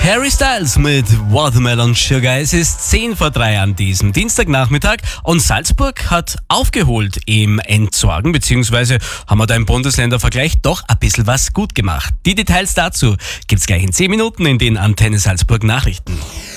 Harry Styles mit Watermelon Sugar. Es ist 2:10 an diesem Dienstagnachmittag und Salzburg hat aufgeholt im Entsorgen, beziehungsweise haben wir da im Bundesländervergleich doch ein bisschen was gut gemacht. Die Details dazu gibt's gleich in 10 Minuten in den Antenne Salzburg Nachrichten.